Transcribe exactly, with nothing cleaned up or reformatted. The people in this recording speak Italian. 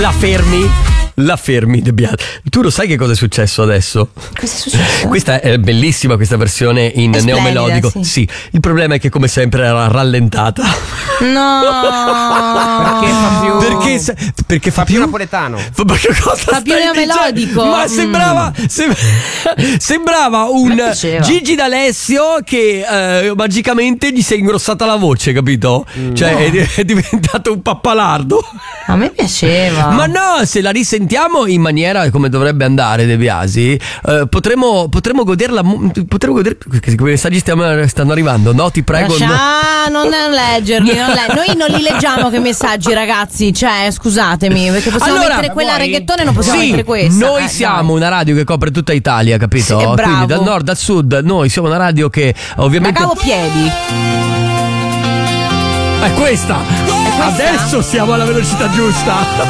La fermi? La fermi, De Biasi. Tu lo sai che cosa è successo adesso? Cosa è successo? Questa è bellissima, questa versione in È splendida, neomelodico. sì. Sì, il problema è che come sempre era rallentata. No. Perché fa più Perché, se- perché fa, fa più napoletano. Fa, ma che cosa Fa più stai neomelodico. dicendo? Ma Mm. sembrava sem- sembrava Mi un piaceva. Gigi D'Alessio che eh, magicamente gli si è ingrossata la voce, capito? Cioè è, è diventato un pappalardo. A me piaceva. Ma no, se la risentiamo in maniera come dovrebbe andare De Biasi, eh, potremo, potremo goderla. mu- Potremo godere. Come messaggi stiamo, stanno arrivando? No, ti prego. no. Lascia, non leggerli, non le- noi non li leggiamo che messaggi, ragazzi. Cioè, scusatemi, perché possiamo Allora, mettere quella a vuoi? reggaetone, non possiamo Sì, mettere questa. noi Eh, siamo una radio che copre tutta Italia, capito? Sì, bravo. Quindi dal nord al sud, noi siamo una radio che dai. ovviamente. Da piedi. È questa! questa? Adesso siamo alla velocità giusta!